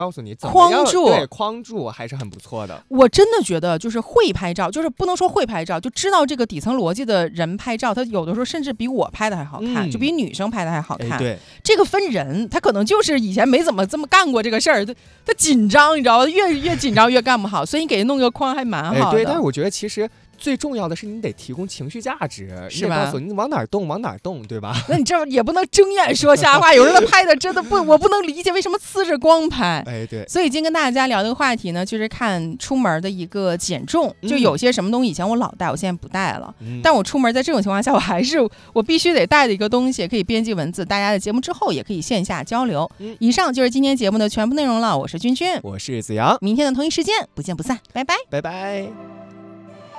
告诉你怎么样对框住还是很不错的。 我真的觉得就是会拍照，就是不能说会拍照，就知道这个底层逻辑的人拍照，他有的时候甚至比我拍的还好看，就比女生拍的还好看。 对， 这个分人，他可能就是以前没怎么这么干过这个事儿，他紧张，你知道吗？越紧张越干不好，所以你给人弄个框还蛮好的。 对，但是我觉得其实最重要的是你得提供情绪价值， 是吧？ 告诉你往哪儿动，对吧？ 那你这也不能睁眼说瞎话。有人他拍的真的不，我不能理解为什么呲着光拍。 对。 所以今天跟大家聊这个话题呢，就是看出门的一个减重。就有些什么东西以前我老带，我现在不带了。但我出门在这种情况下，我必须得带的一个东西，可以编辑文字。大家的节目之后也可以线下交流。以上就是今天节目的全部内容了。我是君君， 我是子阳， 明天的同一时间不见不散，拜拜， 拜拜。